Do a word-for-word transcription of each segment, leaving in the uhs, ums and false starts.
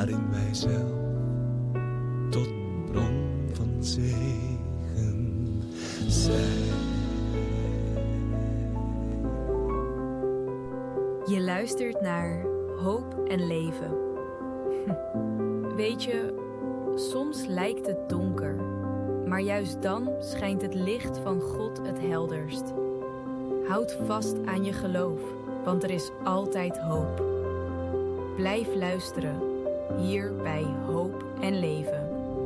waarin wij zelf tot bron van zegen zijn. Je luistert naar Hoop en Leven. Weet je, soms lijkt het donker, maar juist dan schijnt het licht van God het helderst. Houd vast aan je geloof, want er is altijd hoop. Blijf luisteren, hier bij Hoop en Leven.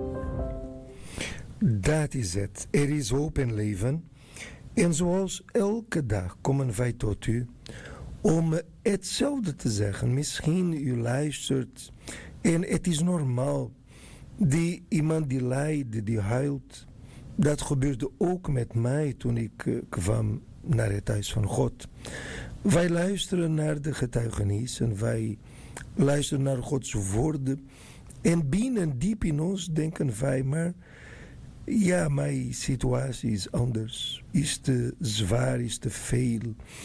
Dat is het. Er is hoop en leven. En zoals elke dag komen wij tot u om hetzelfde te zeggen. Misschien u luistert en het is normaal. Die iemand die lijdt, die huilt. Dat gebeurde ook met mij toen ik uh, kwam naar het huis van God. Wij luisteren naar de getuigenissen. Wij luisteren naar Gods woorden. En binnen diep in ons denken wij, maar ja, mijn situatie is anders. Is te zwaar, is te veel.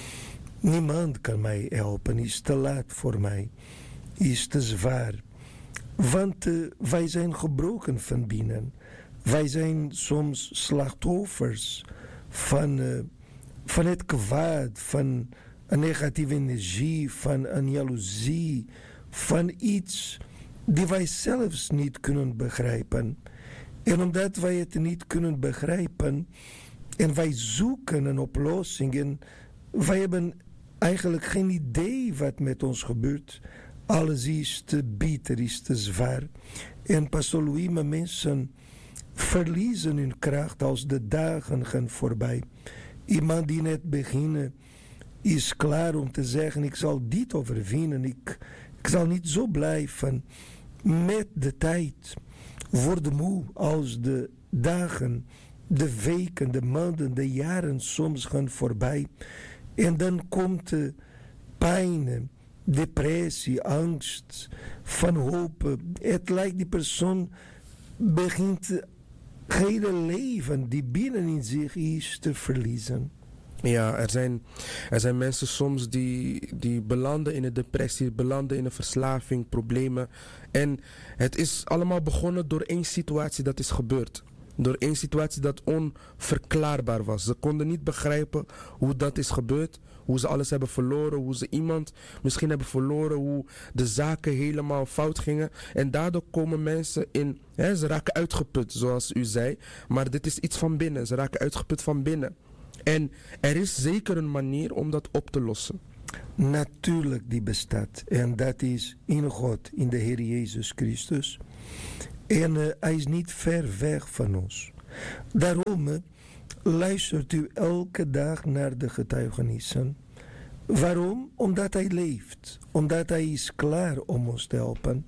Niemand kan mij helpen, is te laat voor mij. Is te zwaar. Want uh, wij zijn gebroken van binnen. Wij zijn soms slachtoffers van, uh, van het kwaad, van een negatieve energie, van een jaloezie, van iets die wij zelfs niet kunnen begrijpen. En omdat wij het niet kunnen begrijpen en wij zoeken een oplossing en wij hebben eigenlijk geen idee wat met ons gebeurt. Alles is te bitter, is te zwaar. En Pastor Louis, mijn mensen verliezen hun kracht als de dagen gaan voorbij. Iemand die net beginnen is klaar om te zeggen, ik zal dit overwinnen. Ik, ik zal niet zo blijven. Met de tijd worden moe als de dagen, de weken, de maanden, de jaren soms gaan voorbij. En dan komt de pijn, depressie, angst, wanhoop. Het lijkt die persoon begint het hele leven die binnenin zich is te verliezen. Ja, er zijn, er zijn mensen soms die, die belanden in een depressie, belanden in een verslaving, problemen. En het is allemaal begonnen door één situatie dat is gebeurd. Door één situatie dat onverklaarbaar was. Ze konden niet begrijpen hoe dat is gebeurd. Hoe ze alles hebben verloren. Hoe ze iemand misschien hebben verloren. Hoe de zaken helemaal fout gingen. En daardoor komen mensen in... Hè, ze raken uitgeput, zoals u zei. Maar dit is iets van binnen. Ze raken uitgeput van binnen. En er is zeker een manier om dat op te lossen. Natuurlijk die bestaat. En dat is in God, in de Heer Jezus Christus. En uh, hij is niet ver weg van ons. Daarom uh, luistert u elke dag naar de getuigenissen. Waarom? Omdat hij leeft. Omdat hij is klaar om ons te helpen.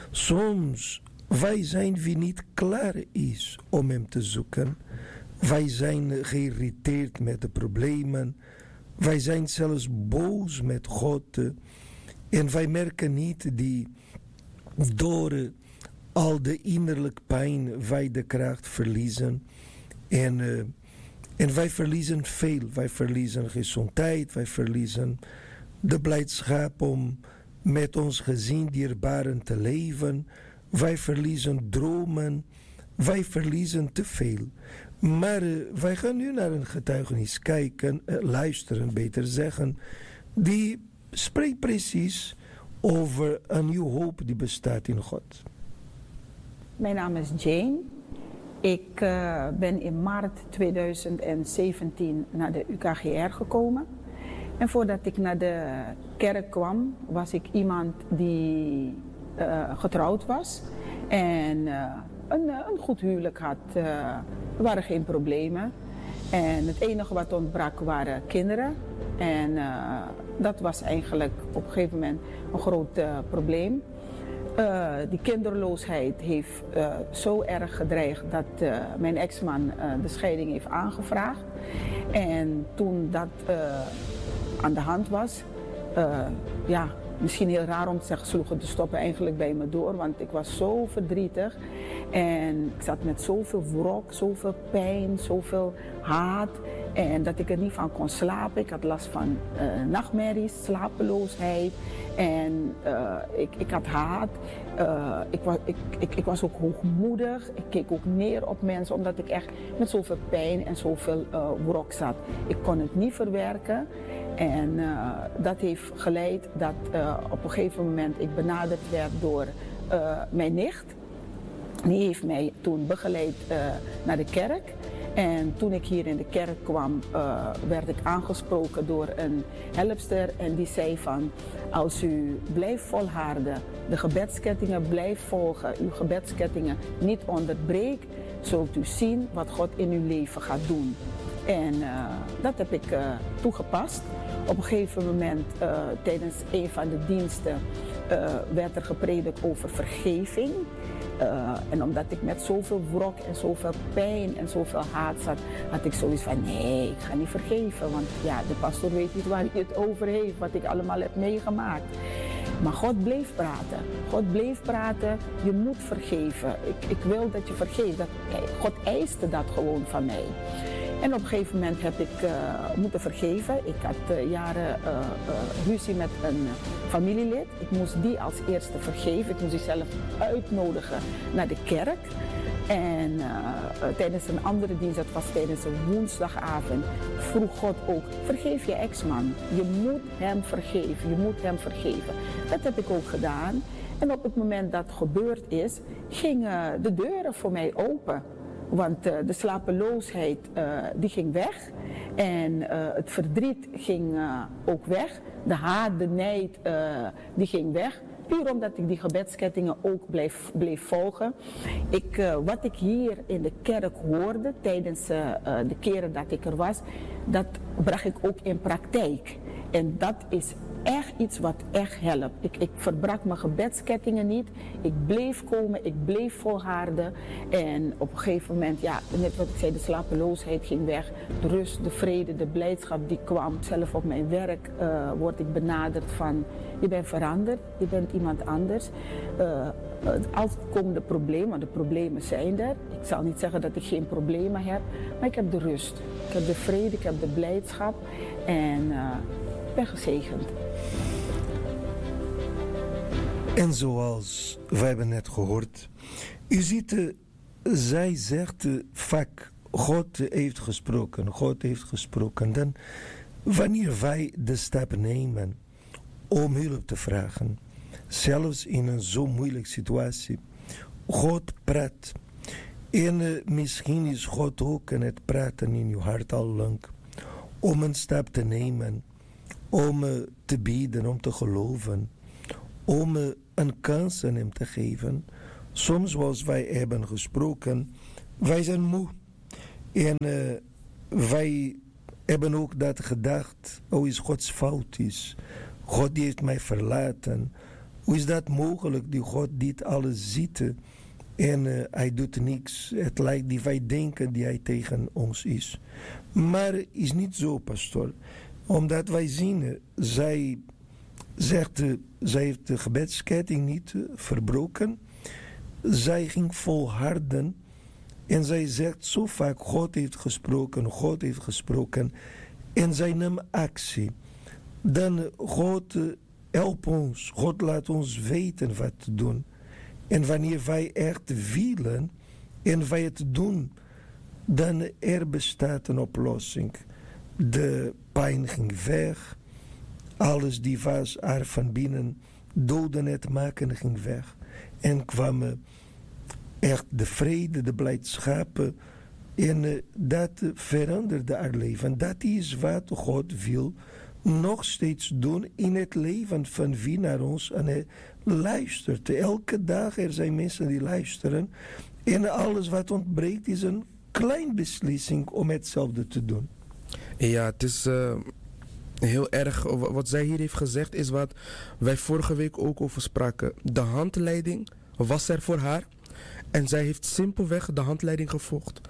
Soms, wij zijn wie niet klaar is om hem te zoeken. Wij zijn geïrriteerd met de problemen. Wij zijn zelfs boos met God. Uh, en wij merken niet die door... Uh, al de innerlijke pijn, wij de kracht verliezen. En, uh, en wij verliezen veel. Wij verliezen gezondheid, wij verliezen de blijdschap om met ons gezin dierbaren te leven. Wij verliezen dromen. Wij verliezen te veel. Maar uh, wij gaan nu naar een getuigenis kijken, uh, luisteren, beter zeggen. Die spreekt precies over een nieuwe hoop die bestaat in God. Mijn naam is Jane. Ik uh, ben in maart tweeduizend zeventien naar de U K G R gekomen. En voordat ik naar de kerk kwam, was ik iemand die uh, getrouwd was. En uh, een, een goed huwelijk had. Uh, er waren geen problemen. En het enige wat ontbrak waren kinderen. En uh, dat was eigenlijk op een gegeven moment een groot uh, probleem. Uh, die kinderloosheid heeft uh, zo erg gedreigd dat uh, mijn ex-man uh, de scheiding heeft aangevraagd. En toen dat uh, aan de hand was, uh, ja, misschien heel raar om te zeggen, sloegen de stoppen eigenlijk bij me door, want ik was zo verdrietig. En ik zat met zoveel wrok, zoveel pijn, zoveel haat. En dat ik er niet van kon slapen. Ik had last van uh, nachtmerries, slapeloosheid. En uh, ik, ik had haat. Uh, ik, was, ik, ik, ik was ook hoogmoedig. Ik keek ook neer op mensen omdat ik echt met zoveel pijn en zoveel uh, wrok zat. Ik kon het niet verwerken. En uh, dat heeft geleid dat uh, op een gegeven moment ik benaderd werd door uh, mijn nicht. Die heeft mij toen begeleid uh, naar de kerk. En toen ik hier in de kerk kwam, uh, werd ik aangesproken door een helpster. En die zei van, als u blijft volharden, de gebedskettingen blijft volgen, uw gebedskettingen niet onderbreekt, zult u zien wat God in uw leven gaat doen. En uh, dat heb ik uh, toegepast. Op een gegeven moment, uh, tijdens een van de diensten, uh, werd er gepredikt over vergeving. Uh, en omdat ik met zoveel wrok en zoveel pijn en zoveel haat zat, had ik zoiets van, nee, ik ga niet vergeven. Want ja, de pastoor weet niet waar hij het over heeft, wat ik allemaal heb meegemaakt. Maar God bleef praten. God bleef praten, je moet vergeven. Ik, ik wil dat je vergeeft. Dat, God eiste dat gewoon van mij. En op een gegeven moment heb ik uh, moeten vergeven. Ik had uh, jaren uh, uh, ruzie met een uh, familielid. Ik moest die als eerste vergeven. Ik moest die zelf uitnodigen naar de kerk. En uh, uh, tijdens een andere dienst, dat was tijdens een woensdagavond, vroeg God ook, vergeef je ex-man. Je moet hem vergeven, je moet hem vergeven. Dat heb ik ook gedaan. En op het moment dat het gebeurd is, gingen de deuren voor mij open. Want uh, de slapeloosheid uh, die ging weg en uh, het verdriet ging uh, ook weg. De haat, de nijd, uh, die ging weg. Puur omdat ik die gebedskettingen ook bleef, bleef volgen. Ik, uh, wat ik hier in de kerk hoorde tijdens uh, uh, de keren dat ik er was, dat bracht ik ook in praktijk. En dat is echt iets wat echt helpt. Ik, ik verbrak mijn gebedskettingen niet. Ik bleef komen, ik bleef volharden. En op een gegeven moment, ja, net wat ik zei, de slapeloosheid ging weg. De rust, de vrede, de blijdschap die kwam. Zelf op mijn werk uh, word ik benaderd van, je bent veranderd, je bent iemand anders. Uh, Altijd komen de problemen, want de problemen zijn er. Ik zal niet zeggen dat ik geen problemen heb, maar ik heb de rust. Ik heb de vrede, ik heb de blijdschap en uh, ik ben gezegend. En zoals we hebben net gehoord, u ziet, uh, zij zegt uh, vaak, God heeft gesproken, God heeft gesproken. Dan wanneer wij de stap nemen om hulp te vragen, zelfs in een zo moeilijke situatie, God praat. En uh, misschien is God ook aan het praten in uw hart al lang, om een stap te nemen, om uh, te bidden, om te geloven, om uh, een kans aan hem te geven. Soms, zoals wij hebben gesproken, wij zijn moe. En uh, wij hebben ook dat gedacht, oh, is Gods fout is. God die heeft mij verlaten. Hoe is dat mogelijk, die God dit alles ziet en uh, hij doet niks. Het lijkt die wij denken die hij tegen ons is. Maar is niet zo, pastoor. Omdat wij zien, zij zegt, uh, zij heeft de gebedsketting niet uh, verbroken. Zij ging volharden. En zij zegt zo vaak, God heeft gesproken, God heeft gesproken. En zij nam actie. Dan uh, God... Uh, Help ons, God laat ons weten wat te doen. En wanneer wij echt willen en wij het doen, dan er bestaat een oplossing. De pijn ging weg, alles die was er van binnen, doden het maken ging weg. En kwam echt de vrede, de blijdschap en uh, dat veranderde haar leven. Dat is wat God wil nog steeds doen in het leven van wie naar ons en luistert. Elke dag er zijn mensen die luisteren. En alles wat ontbreekt is een klein beslissing om hetzelfde te doen. Ja, het is uh, heel erg. Wat zij hier heeft gezegd is wat wij vorige week ook over spraken. De handleiding was er voor haar. En zij heeft simpelweg de handleiding gevolgd.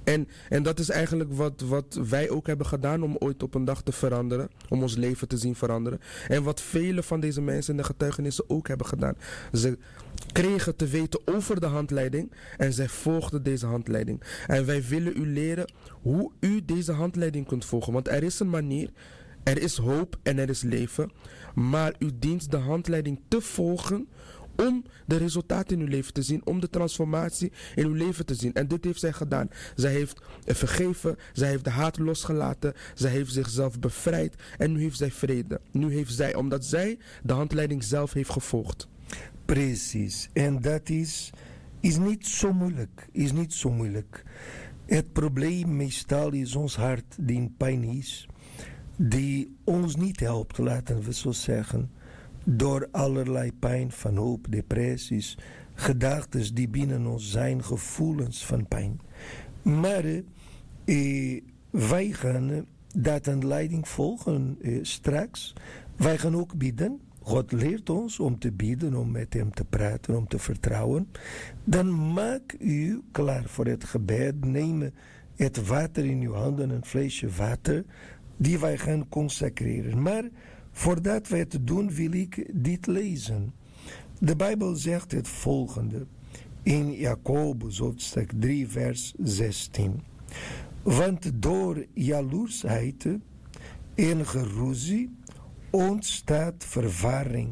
En, en dat is eigenlijk wat, wat wij ook hebben gedaan om ooit op een dag te veranderen. Om ons leven te zien veranderen. En wat vele van deze mensen in de getuigenissen ook hebben gedaan. Ze kregen te weten over de handleiding en zij volgden deze handleiding. En wij willen u leren hoe u deze handleiding kunt volgen. Want er is een manier, er is hoop en er is leven. Maar u dient de handleiding te volgen om de resultaten in uw leven te zien, om de transformatie in uw leven te zien. En dit heeft zij gedaan. Zij heeft vergeven, zij heeft de haat losgelaten, zij heeft zichzelf bevrijd en nu heeft zij vrede. Nu heeft zij, omdat zij de handleiding zelf heeft gevolgd. Precies. En dat is, is niet zo moeilijk. Is niet zo moeilijk. Het probleem meestal is ons hart die in pijn is, die ons niet helpt, laten we zo zeggen, door allerlei pijn, van hoop, depressies, gedachten die binnen ons zijn, gevoelens van pijn. Maar eh, wij gaan dat een leiding volgen eh, straks. Wij gaan ook bidden. God leert ons om te bidden, om met hem te praten, om te vertrouwen. Dan maak u klaar voor het gebed. Neem het water in uw handen, een flesje water, die wij gaan consecreren. Maar voordat wij het doen, wil ik dit lezen. De Bijbel zegt het volgende. In Jacobus hoofdstuk drie vers zestien. Want door jaloersheid en geruzie ontstaat verwarring.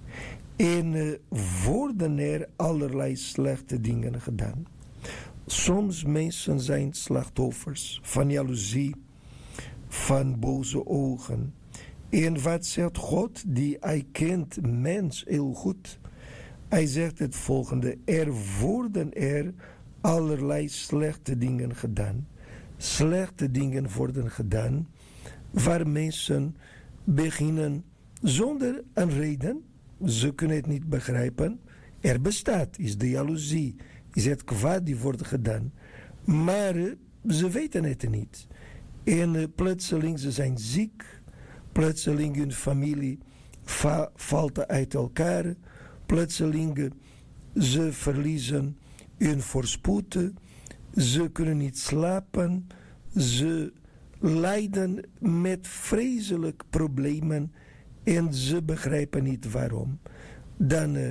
En worden er allerlei slechte dingen gedaan. Soms mensen zijn slachtoffers van jaloezie, van boze ogen. En wat zegt God? Die hij kent mens heel goed. Hij zegt het volgende. Er worden er allerlei slechte dingen gedaan. Slechte dingen worden gedaan waar mensen beginnen zonder een reden. Ze kunnen het niet begrijpen. Er bestaat, is de jaloezie, is het kwaad die wordt gedaan. Maar uh, ze weten het niet. En uh, plotseling ze zijn ziek. Plotseling hun familie va- valt uit elkaar. Plotseling uh, ze verliezen hun voorspoed. Ze kunnen niet slapen. Ze lijden met vreselijke problemen en ze begrijpen niet waarom. Dan uh,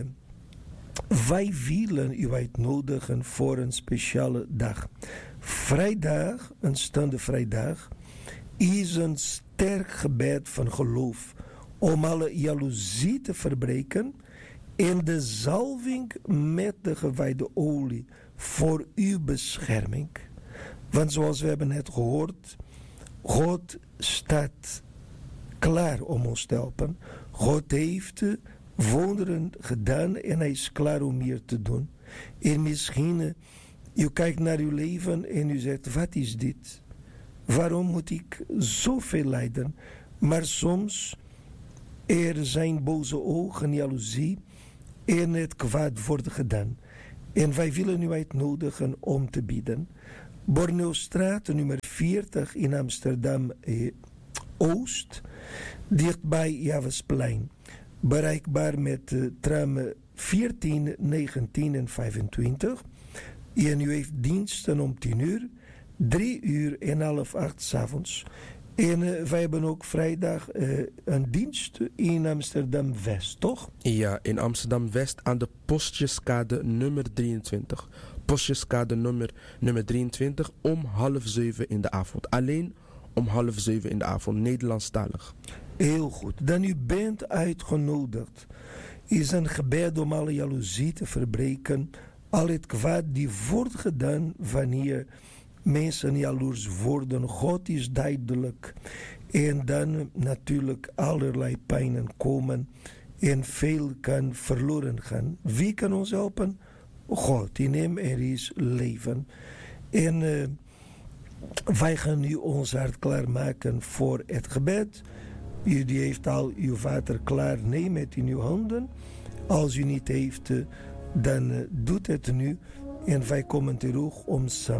wij willen u uitnodigen voor een speciale dag. Vrijdag, aanstaande vrijdag, is een sterk gebed van geloof om alle jaloezie te verbreken en de zalving met de gewijde olie voor uw bescherming. Want zoals we hebben net gehoord, God staat klaar om ons te helpen. God heeft wonderen gedaan en hij is klaar om hier te doen. En misschien, u kijkt naar uw leven en u zegt, wat is dit? Waarom moet ik zoveel lijden? Maar soms, er zijn boze ogen, jaloezie en het kwaad wordt gedaan. En wij willen u uitnodigen om te bidden. Borneostraat nummer veertig in Amsterdam eh, Oost, dichtbij Javesplein. Bereikbaar met uh, tram veertien, negentien en vijfentwintig. En u heeft diensten om tien uur, drie uur en half acht 's avonds. En uh, wij hebben ook vrijdag uh, een dienst in Amsterdam-West, toch? Ja, in Amsterdam-West aan de Postjeskade nummer drieëntwintig. Postjeskade nummer, nummer drieëntwintig om half zeven in de avond. Alleen om half zeven in de avond, Nederlandstalig. Heel goed. Dan u bent uitgenodigd. Is een gebed om alle jaloezie te verbreken. Al het kwaad die wordt gedaan wanneer mensen jaloers worden. God is duidelijk. En dan natuurlijk allerlei pijnen komen. En veel kan verloren gaan. Wie kan ons helpen? God. In hem er is leven. En uh, wij gaan nu ons hart klaarmaken voor het gebed. U die heeft al uw water klaar. Neem het in uw handen. Als u niet heeft, dan uh, doet het nu. En wij komen terug om samen.